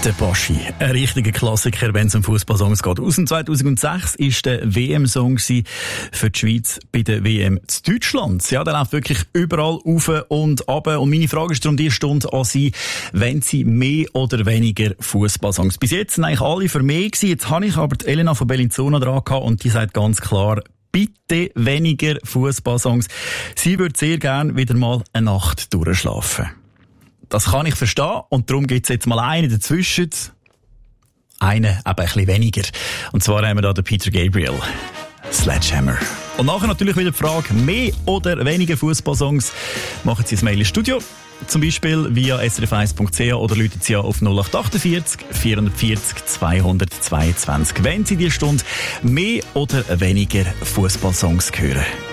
Der Boschi, ein richtiger Klassiker, wenn es um Fußballsongs geht. Aus dem 2006 ist der WM-Song für die Schweiz bei der WM zu Deutschland. Ja, der läuft wirklich überall rauf und runter. Und meine Frage ist darum die Stunde an Sie, wenn Sie mehr oder weniger Fußballsongs. Bis jetzt sind eigentlich alle für mehr gewesen. Jetzt habe ich aber die Elena von Bellinzona dran gehabt und die sagt ganz klar, bitte weniger Fußballsongs. Sie würde sehr gerne wieder mal eine Nacht durchschlafen. Das kann ich verstehen und darum gibt es jetzt mal einen dazwischen. Einen eben ein bisschen weniger. Und zwar haben wir da den Peter Gabriel. Sledgehammer. Und nachher natürlich wieder die Frage, mehr oder weniger Fußballsongs. Machen Sie ein Mail ins Studio. Zum Beispiel via srf1.ch oder rufen Sie auf 0848 440 222. Wenn Sie diese Stunde mehr oder weniger Fußballsongs hören.